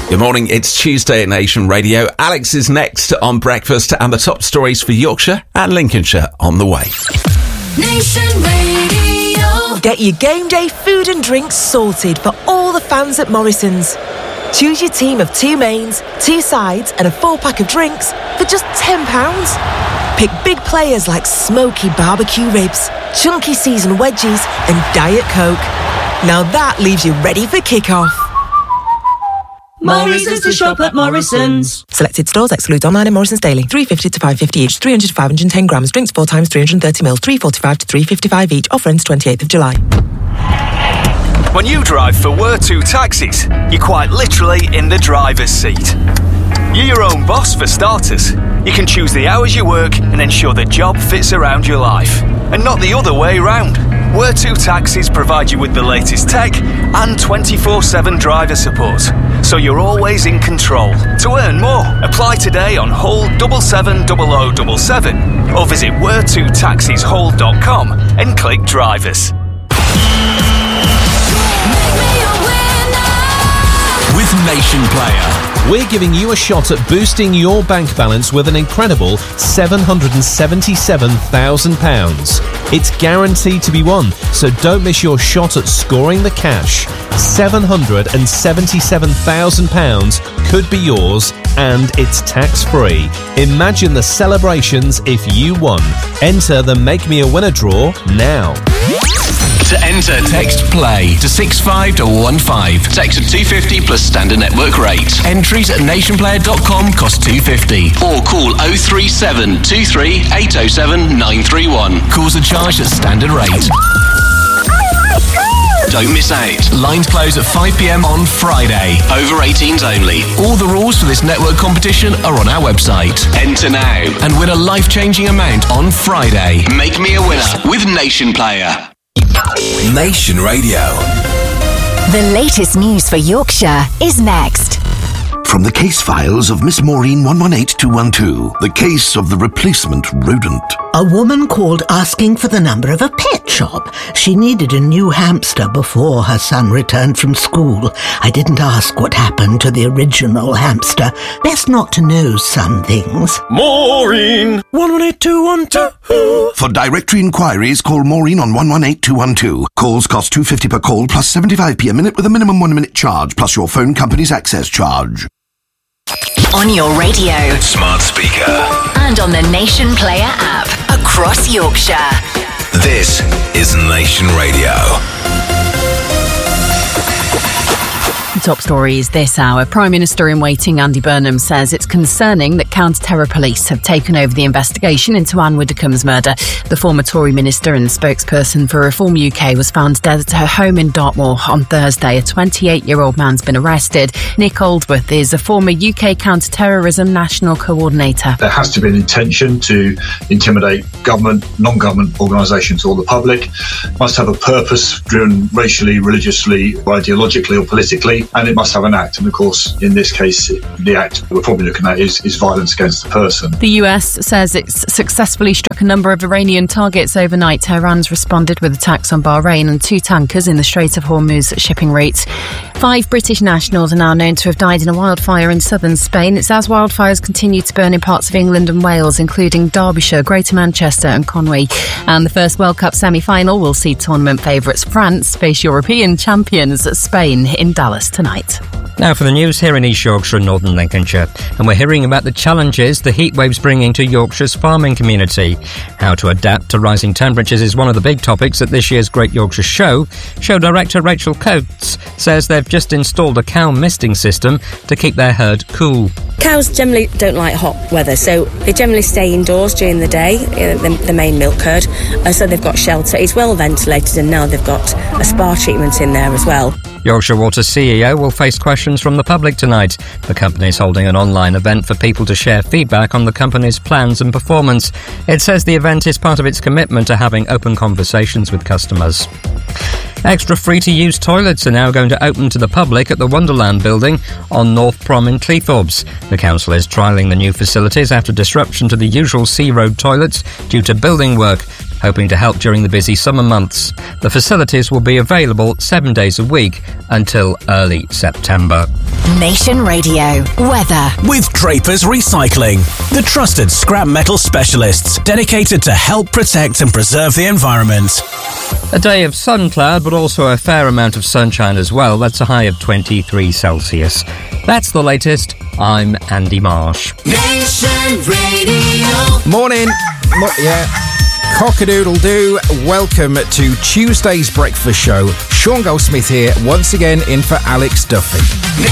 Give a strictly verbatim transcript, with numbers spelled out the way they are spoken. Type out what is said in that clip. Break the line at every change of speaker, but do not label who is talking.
Good morning, it's Tuesday at Nation Radio. Alex is next on Breakfast and the top stories for Yorkshire and Lincolnshire on the way.
Nation Radio.
Get your game day food and drinks sorted for all the fans at Morrison's. Choose your team of two mains, two sides and a four-pack of drinks for just ten pounds. Pick big players like smoky barbecue ribs, chunky seasoned wedgies and Diet Coke. Now that leaves you ready for kick-off.
More reasons to shop at Morrison's.
Selected stores exclude online and Morrison's Daily. three fifty to five fifty each, three hundred to five hundred ten grams. Drinks four times three hundred thirty mils, three forty-five to three fifty-five each. Offer ends twenty-eighth of July.
When you drive for Wortu Taxis, you're quite literally in the driver's seat. You're your own boss for starters. You can choose the hours you work and ensure the job fits around your life. And not the other way round. Wortu Taxis provide you with the latest tech and twenty-four seven driver support, so you're always in control. To earn more, apply today on Hull seven seven zero zero seven seven or visit wortu taxis hull dot com and click drivers.
With Nation Player, we're giving you a shot at boosting your bank balance with an incredible seven hundred seventy-seven thousand pounds. It's guaranteed to be won, so don't miss your shot at scoring the cash. seven hundred seventy-seven thousand pounds could be yours, and it's tax-free. Imagine the celebrations if you won. Enter the Make Me a Winner draw now.
To enter, text PLAY to six five one one five. Text at two fifty plus standard network rate. Entries at nation player dot com cost two fifty. Or call oh three seven two three eight oh seven nine three one. Calls are charged at standard rate. Don't miss out. Lines close at five p.m. on Friday. Over eighteens only. All the rules for this network competition are on our website. Enter now and win a life-changing amount on Friday. Make me a winner with Nation Player.
Nation Radio.
The latest news for Yorkshire is next.
From the case files of Miss Maureen one one eight two one two, the case of the replacement rodent.
A woman called asking for the number of a pet shop. She needed a new hamster before her son returned from school. I didn't ask what happened to the original hamster. Best not to know some things.
Maureen one one eight two one two. For directory inquiries, call Maureen on one one eight two one two. Calls cost two fifty per call plus seventy-five p a minute with a minimum one minute charge plus your phone company's access charge.
On your radio,
Smart speaker,
and on the Nation Player app across Yorkshire.
this is Nation Radio.
The top story is this hour. Prime Minister in waiting Andy Burnham says it's concerning that counter-terror police have taken over the investigation into Anne Widdecombe's murder. The former Tory minister and spokesperson for Reform U K was found dead at her home in Dartmoor on Thursday. A twenty-eight-year-old man's been arrested. Nick Aldworth is a former U K counter-terrorism national coordinator.
There has to be an intention to intimidate government, non-government organisations or the public. Must have a purpose driven racially, religiously, ideologically or politically. And it must have an act. And of course, in this case, the act we're probably looking at is, is violence against the person.
The U S says it's successfully struck a number of Iranian targets overnight. Tehran's responded with attacks on Bahrain and two tankers in the Strait of Hormuz shipping routes. Five British nationals are now known to have died in a wildfire in southern Spain. It's as wildfires continue to burn in parts of England and Wales, including Derbyshire, Greater Manchester and Conwy. And the first World Cup semi-final will see tournament favourites France face European champions Spain in Dallas tonight.
Now for the news here in East Yorkshire and Northern Lincolnshire. And we're hearing about the challenges the heatwave's bringing to Yorkshire's farming community. How to adapt to rising temperatures is one of the big topics at this year's Great Yorkshire Show. Show director Rachel Coates says they've just installed a cow misting system to keep their herd cool.
Cows generally don't like hot weather, so they generally stay indoors during the day, the, the main milk herd, uh, so they've got shelter. It's well ventilated and now they've got a spa treatment in there as well.
Yorkshire Water C E O will face questions from the public tonight. The company is holding an online event for people to share feedback on the company's plans and performance. It says the event is part of its commitment to having open conversations with customers. Extra free-to-use toilets are now going to open to the public at the Wonderland building on North Prom in Cleethorpes. The council is trialling the new facilities after disruption to the usual Sea Road toilets due to building work. hoping to help during the busy summer months. The facilities will be available seven days a week until early September.
Nation Radio weather
with Draper's Recycling, the trusted scrap metal specialists dedicated to help protect and preserve the environment.
A day of sun cloud, but also a fair amount of sunshine as well. That's a high of twenty-three Celsius. That's the latest. I'm Andy Marsh.
Nation Radio.
Morning. Mo- yeah. Cock-a-doodle-doo. Welcome to Tuesday's breakfast show. Sean Goldsmith here, once again in for Alex Duffy.